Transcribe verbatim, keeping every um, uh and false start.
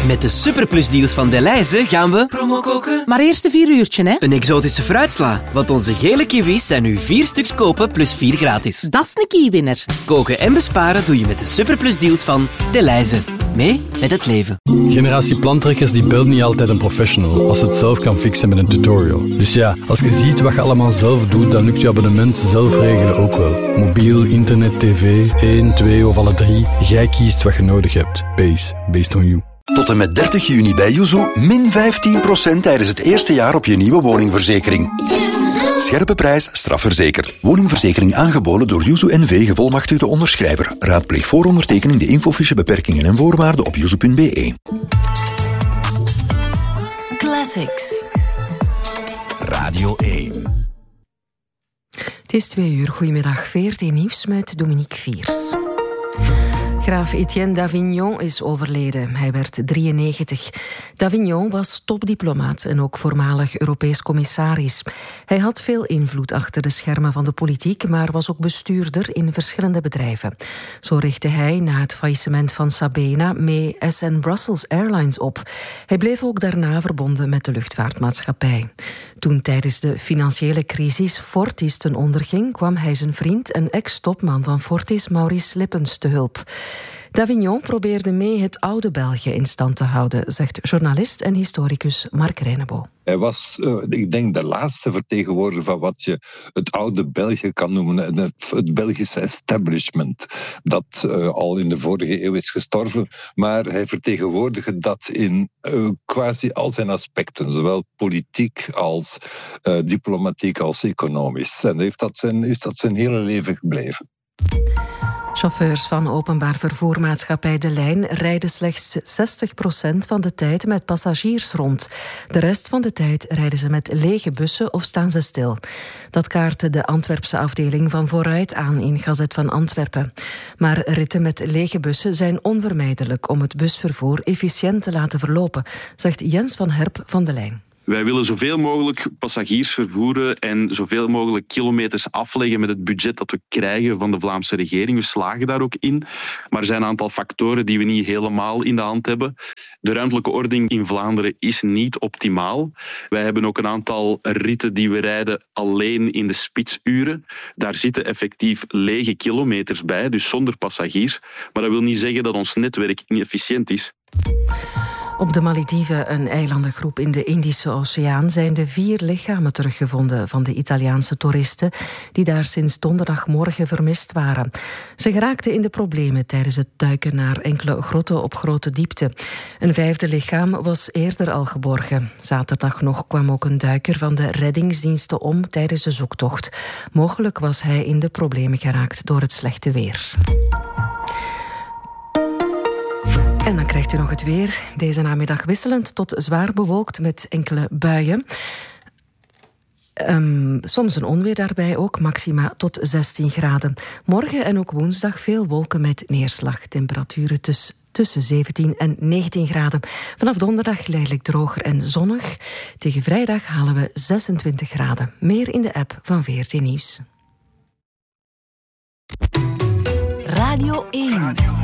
Met de superplusdeals van Delhaize gaan we promo koken. Maar eerst een vier uurtje, hè? Een exotische fruitsla, want onze gele kiwis zijn nu vier stuks kopen plus vier gratis. Dat is een kiewinner. Koken en besparen doe je met de superplusdeals van Delhaize. Mee met het leven. Generatie plantrekkers die belt niet altijd een professional als het zelf kan fixen met een tutorial. Dus ja, als je ziet wat je allemaal zelf doet, dan lukt je abonnement zelf regelen ook wel. Mobiel, internet, tv, één, twee of alle drie. Jij kiest wat je nodig hebt. Base, based on you. Tot en met dertig juni bij Yuzu min vijftien procent tijdens het eerste jaar op je nieuwe woningverzekering. Scherpe prijs, strafverzekerd. Woningverzekering aangeboden door Yuzu N V, gevolmachtigde onderschrijver. Raadpleeg voor ondertekening de infofiche beperkingen en voorwaarden op yuzu punt b e. Classics. Radio één. Het is twee uur. Goedemiddag. V R T Nieuws met Dominique Viers. Graaf Etienne d'Avignon is overleden. Hij werd drieënnegentig. D'Avignon was topdiplomaat en ook voormalig Europees commissaris. Hij had veel invloed achter de schermen van de politiek, maar was ook bestuurder in verschillende bedrijven. Zo richtte hij na het faillissement van Sabena mee S N Brussels Airlines op. Hij bleef ook daarna verbonden met de luchtvaartmaatschappij. Toen tijdens de financiële crisis Fortis ten onder ging, kwam hij zijn vriend en ex-topman van Fortis, Maurice Lippens, te hulp. D'Avignon probeerde mee het oude België in stand te houden, zegt journalist en historicus Mark Reinebo. Hij was, uh, ik denk, de laatste vertegenwoordiger van wat je het oude België kan noemen, het, het Belgische establishment, dat uh, al in de vorige eeuw is gestorven. Maar hij vertegenwoordigde dat in uh, quasi al zijn aspecten, zowel politiek als uh, diplomatiek als economisch. En heeft dat zijn, is dat zijn hele leven gebleven. Chauffeurs van openbaar vervoermaatschappij De Lijn rijden slechts zestig procent van de tijd met passagiers rond. De rest van de tijd rijden ze met lege bussen of staan ze stil. Dat kaartte de Antwerpse afdeling van Vooruit aan in Gazet van Antwerpen. Maar ritten met lege bussen zijn onvermijdelijk om het busvervoer efficiënt te laten verlopen, zegt Jens van Herp van De Lijn. Wij willen zoveel mogelijk passagiers vervoeren en zoveel mogelijk kilometers afleggen met het budget dat we krijgen van de Vlaamse regering. We slagen daar ook in. Maar er zijn een aantal factoren die we niet helemaal in de hand hebben. De ruimtelijke ordening in Vlaanderen is niet optimaal. Wij hebben ook een aantal ritten die we rijden alleen in de spitsuren. Daar zitten effectief lege kilometers bij, dus zonder passagiers. Maar dat wil niet zeggen dat ons netwerk inefficiënt is. Op de Malediven, een eilandengroep in de Indische Oceaan, zijn de vier lichamen teruggevonden van de Italiaanse toeristen die daar sinds donderdagmorgen vermist waren. Ze geraakten in de problemen tijdens het duiken naar enkele grotten op grote diepte. Een vijfde lichaam was eerder al geborgen. Zaterdag nog kwam ook een duiker van de reddingsdiensten om tijdens de zoektocht. Mogelijk was hij in de problemen geraakt door het slechte weer. En dan krijgt u nog het weer. Deze namiddag wisselend tot zwaar bewolkt met enkele buien. Um, soms een onweer daarbij ook, maxima tot zestien graden. Morgen en ook woensdag veel wolken met neerslag. Temperaturen tussen, tussen zeventien en negentien graden. Vanaf donderdag geleidelijk droger en zonnig. Tegen vrijdag halen we zesentwintig graden. Meer in de app van V R T Nieuws. Radio één.